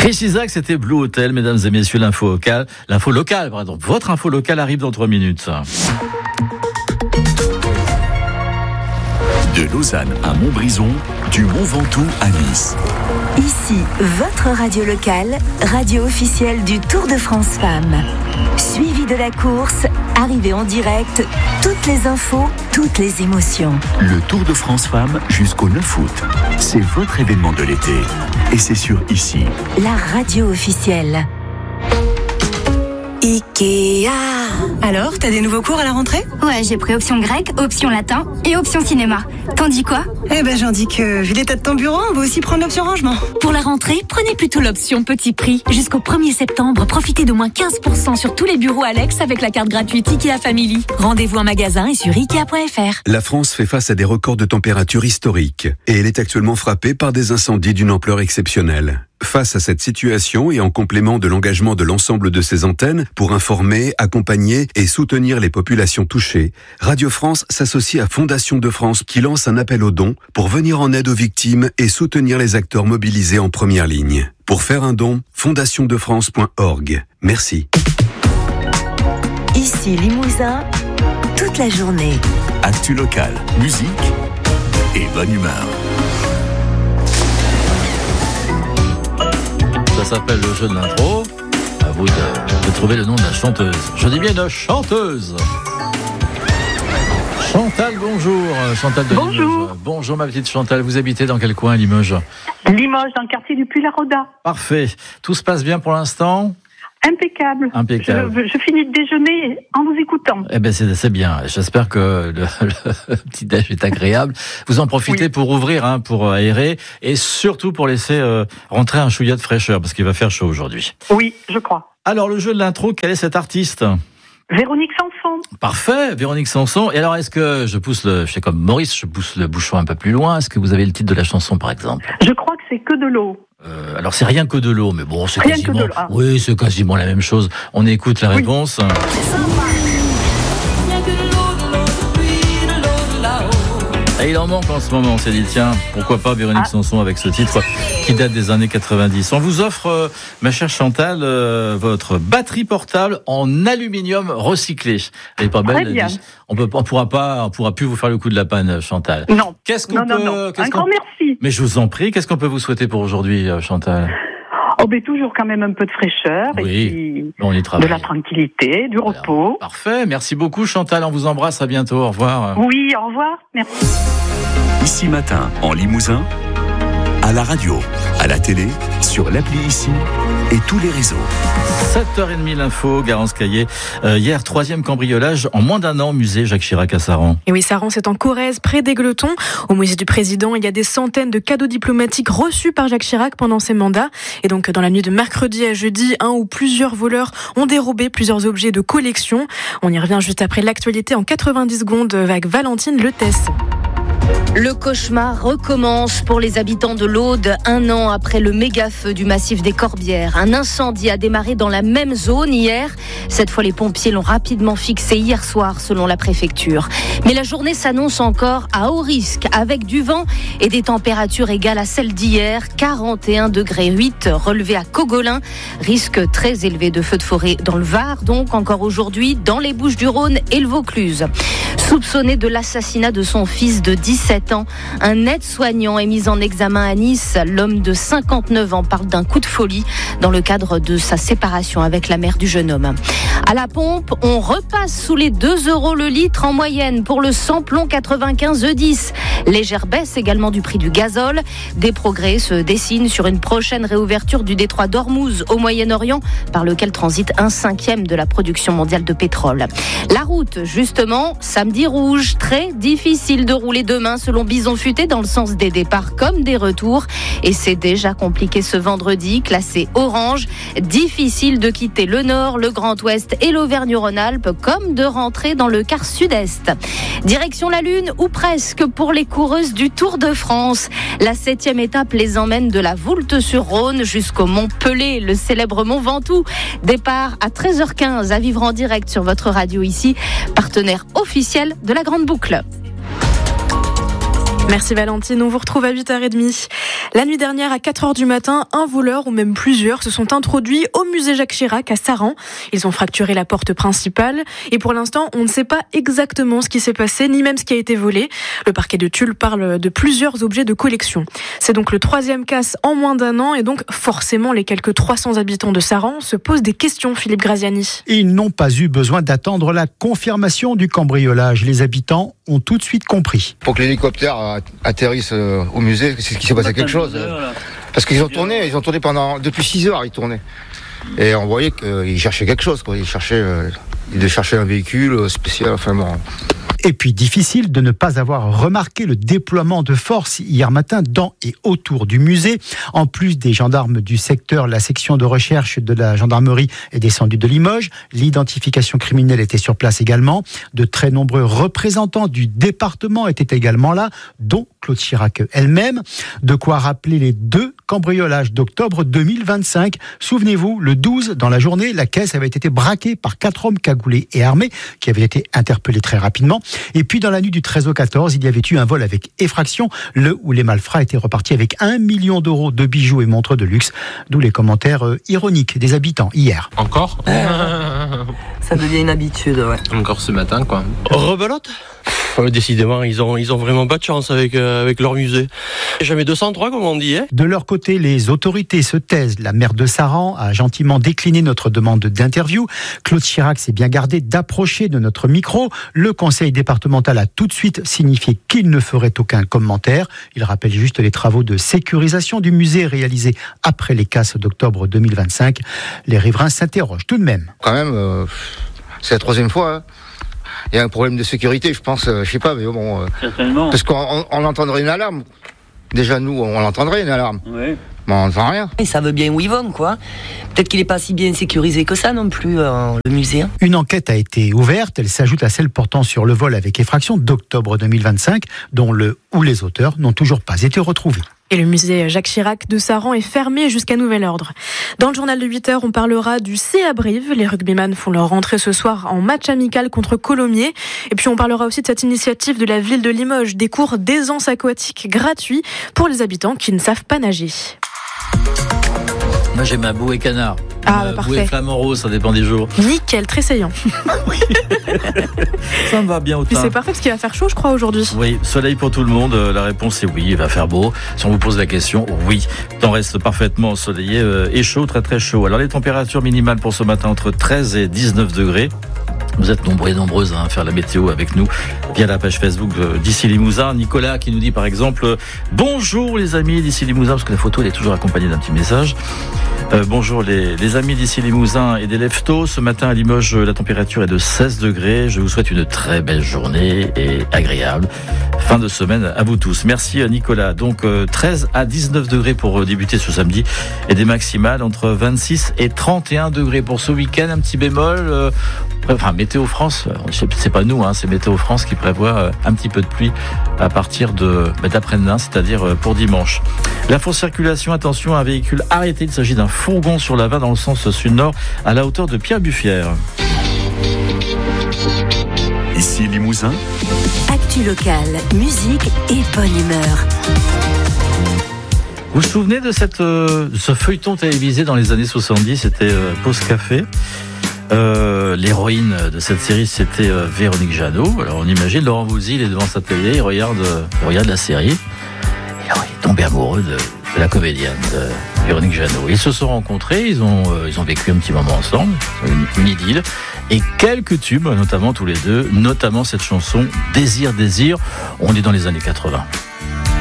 Chris Isaak, c'était Blue Hotel, mesdames et messieurs, l'info locale, pardon. Votre info locale arrive dans 3 minutes. De Lausanne à Montbrison, du Mont Ventoux à Nice. Ici, votre radio locale, radio officielle du Tour de France Femmes. Suivi de la course, arrivée en direct, toutes les infos, toutes les émotions. Le Tour de France Femmes jusqu'au 9 août. C'est votre événement de l'été. Et c'est sur Ici. La radio officielle. Ikea. Alors, t'as des nouveaux cours à la rentrée ? Ouais, j'ai pris option grec, option latin et option cinéma. T'en dis quoi ? Eh ben, j'en dis que, vu l'état de ton bureau, on va aussi prendre l'option rangement. Pour la rentrée, prenez plutôt l'option petit prix. Jusqu'au 1er septembre, profitez d'au moins 15% sur tous les bureaux Alex avec la carte gratuite Ikea Family. Rendez-vous en magasin et sur Ikea.fr. La France fait face à des records de température historiques et elle est actuellement frappée par des incendies d'une ampleur exceptionnelle. Face à cette situation et en complément de l'engagement de l'ensemble de ses antennes pour informer, accompagner et soutenir les populations touchées, Radio France s'associe à Fondation de France qui lance un appel aux dons pour venir en aide aux victimes et soutenir les acteurs mobilisés en première ligne. Pour faire un don, fondationdefrance.org. Merci. Ici Limousin, toute la journée. Actu locale, musique et bonne humeur. Ça s'appelle le jeu de l'intro. À vous de trouver le nom de la chanteuse. Je dis bien de chanteuse. Chantal, bonjour. Chantal de Bonjour. Limoges. Bonjour ma petite Chantal. Vous habitez dans quel coin à Limoges ? Limoges, dans le quartier du Puy-la-Roda. Parfait. Tout se passe bien pour l'instant ? Impeccable. Je finis de déjeuner en vous écoutant. Eh ben c'est bien. J'espère que le petit déj est agréable. Vous en profitez pour ouvrir, pour aérer et surtout pour laisser rentrer un chouïa de fraîcheur parce qu'il va faire chaud aujourd'hui. Oui, je crois. Alors le jeu de l'intro, quel est cet artiste ? Véronique Sanson. Parfait, Véronique Sanson. Et alors, est-ce que je fais comme Maurice, je pousse le bouchon un peu plus loin. Est-ce que vous avez le titre de la chanson, par exemple ? Je crois que c'est que de l'eau. Alors, c'est rien que de l'eau, mais bon, c'est rien quasiment... que de l'eau. Ah. Oui, c'est quasiment la même chose. On écoute la réponse. Et il en manque en ce moment, on s'est dit, tiens, pourquoi pas Véronique Sanson avec ce titre qui date des années 90. On vous offre, ma chère Chantal, votre batterie portable en aluminium recyclé. Elle est pas belle, très bien. On pourra plus vous faire le coup de la panne, Chantal. Non. Non. Un grand merci. Mais je vous en prie, qu'est-ce qu'on peut vous souhaiter pour aujourd'hui, Chantal ? Oh, ben toujours quand même un peu de fraîcheur et puis on y travaille. De la tranquillité, du repos. Parfait, merci beaucoup Chantal, on vous embrasse, à bientôt, au revoir. Oui, au revoir, merci. Ici Matin, en Limousin, à la radio, à la télé, sur l'appli Ici et tous les réseaux. 7h30 l'info, Garance Caillé. Hier, 3e cambriolage en moins d'un an, musée Jacques Chirac à Saran. Et oui, Saran, c'est en Corrèze, près d'Aigleton. Au musée du Président, il y a des centaines de cadeaux diplomatiques reçus par Jacques Chirac pendant ses mandats. Et donc, dans la nuit de mercredi à jeudi, un ou plusieurs voleurs ont dérobé plusieurs objets de collection. On y revient juste après l'actualité en 90 secondes avec Valentine Letesse. Le cauchemar recommence pour les habitants de l'Aude, 1 an après le méga-feu du massif des Corbières. Un incendie a démarré dans la même zone hier. Cette fois, les pompiers l'ont rapidement fixé hier soir, selon la préfecture. Mais la journée s'annonce encore à haut risque, avec du vent et des températures égales à celles d'hier. 41,8 degrés relevés à Cogolin. Risque très élevé de feux de forêt dans le Var, donc encore aujourd'hui, dans les Bouches-du-Rhône et le Vaucluse. Soupçonné de l'assassinat de son fils de 17 ans, un aide-soignant est mis en examen à Nice. L'homme de 59 ans parle d'un coup de folie dans le cadre de sa séparation avec la mère du jeune homme. À la pompe, on repasse sous les 2 € le litre en moyenne pour le samplon 95 E10. Légère baisse également du prix du gazole. Des progrès se dessinent sur une prochaine réouverture du détroit d'Ormuz au Moyen-Orient, par lequel transite 1/5 de la production mondiale de pétrole. La route, justement, samedi rouge, très difficile de rouler demain selon Bison Futé dans le sens des départs comme des retours. Et c'est déjà compliqué ce vendredi, classé orange. Difficile de quitter le nord, le Grand Ouest et l'Auvergne-Rhône-Alpes, comme de rentrer dans le quart sud-est. Direction la Lune, ou presque, pour les coureuses du Tour de France. La 7e étape les emmène de la Voulte-sur-Rhône jusqu'au Mont Pelé, le célèbre Mont Ventoux. Départ à 13h15 à vivre en direct sur votre radio Ici, partenaire officiel de la Grande Boucle. Merci Valentine, on vous retrouve à 8h30. La nuit dernière, à 4h du matin, un voleur ou même plusieurs se sont introduits au musée Jacques Chirac à Saran. Ils ont fracturé la porte principale et pour l'instant, on ne sait pas exactement ce qui s'est passé, ni même ce qui a été volé. Le parquet de Tulle parle de plusieurs objets de collection. C'est donc le 3e casse en moins d'un an et donc forcément les quelques 300 habitants de Saran se posent des questions, Philippe Graziani. Ils n'ont pas eu besoin d'attendre la confirmation du cambriolage. Les habitants ont tout de suite compris. Pour que l'hélicoptère atterrisse au musée, c'est qu'il s'est passé quelque chose. Parce qu'ils ont tourné depuis 6 heures, ils tournaient. Et on voyait qu'ils cherchaient quelque chose, quoi. Ils cherchaient un véhicule spécial, enfin bon. Et puis difficile de ne pas avoir remarqué le déploiement de force hier matin dans et autour du musée. En plus des gendarmes du secteur, la section de recherche de la gendarmerie est descendue de Limoges. L'identification criminelle était sur place également. De très nombreux représentants du département étaient également là, dont Claude Chirac elle-même. De quoi rappeler les 2 cambriolages d'octobre 2025. Souvenez-vous, le 12, dans la journée, la caisse avait été braquée par 4 hommes cagoulés et armés qui avaient été interpellés très rapidement. Et puis dans la nuit du 13 au 14, il y avait eu un vol avec effraction, où les malfrats étaient repartis avec 1 million d'euros de bijoux et montres de luxe, d'où les commentaires ironiques des habitants hier. Encore Ça devient une habitude, ouais. Encore ce matin, quoi. Rebelote. Décidément, ils ont vraiment pas de chance avec leur musée. Jamais 203, comme on dit. De leur côté, les autorités se taisent. La maire de Saran a gentiment décliné notre demande d'interview. Claude Chirac s'est bien gardé d'approcher de notre micro. Le conseil départemental a tout de suite signifié qu'il ne ferait aucun commentaire. Il rappelle juste les travaux de sécurisation du musée réalisés après les casses d'octobre 2025. Les riverains s'interrogent tout de même. Quand même, c'est la 3e fois, hein. Il y a un problème de sécurité, je pense, je sais pas, mais bon. Certainement. Parce qu'on entendrait une alarme. Déjà, nous, on l'entendrait, une alarme. Oui. Mais on n'entend rien. Ils savent bien où ils vont, quoi. Peut-être qu'il n'est pas si bien sécurisé que ça non plus, le musée. Une enquête a été ouverte. Elle s'ajoute à celle portant sur le vol avec effraction d'octobre 2025, dont les auteurs n'ont toujours pas été retrouvés. Et le musée Jacques Chirac de Saran est fermé jusqu'à nouvel ordre. Dans le journal de 8h, on parlera du CA Brive. Les rugbyman font leur rentrée ce soir en match amical contre Colomiers. Et puis on parlera aussi de cette initiative de la ville de Limoges, des cours d'aisance aquatique gratuits pour les habitants qui ne savent pas nager. Moi j'ai ma bouée canard. Parfait. Bouée flamant rose, ça dépend des jours. Nickel, très saillant. Ça me va bien au Puis teint. c'est parfait parce qu'il va faire chaud, je crois, aujourd'hui. Oui, soleil pour tout le monde. La réponse est oui, il va faire beau. Si on vous pose la question, oui. Le temps reste parfaitement ensoleillé et chaud, très très chaud. Alors les températures minimales pour ce matin entre 13 et 19 degrés. Vous êtes nombreux et nombreuses à faire la météo avec nous via la page Facebook d'Ici Limousin. Nicolas qui nous dit par exemple bonjour les amis d'Ici Limousin, parce que la photo elle est toujours accompagnée d'un petit message. Bonjour les amis d'Ici Limousin et des Leftos. Ce matin à Limoges, la température est de 16 degrés. Je vous souhaite une très belle journée et agréable fin de semaine à vous tous. Merci Nicolas. Donc 13 à 19 degrés pour débuter ce samedi et des maximales entre 26 et 31 degrés pour ce week-end. Un petit bémol. Enfin, Météo France, c'est pas nous, c'est Météo France qui prévoit un petit peu de pluie à partir d'après-demain, c'est-à-dire pour dimanche. L'info circulation, attention, un véhicule arrêté. Il s'agit d'un fourgon sur la 20 dans le sens sud-nord à la hauteur de Pierre-Buffière. Ici Limousin. Actu locale, musique et bonne humeur. Vous vous souvenez de ce feuilleton télévisé dans les années 70, c'était Pause Café. L'héroïne de cette série, c'était Véronique Jeannot. Alors on imagine Laurent Voulzy, il est devant sa télé, il regarde la série. Et alors, il est tombé amoureux de la comédienne Véronique Jeannot. Ils se sont rencontrés, ils ont vécu un petit moment ensemble, une idylle. Et quelques tubes, notamment tous les deux, notamment cette chanson Désir, Désir. On est dans les années 80.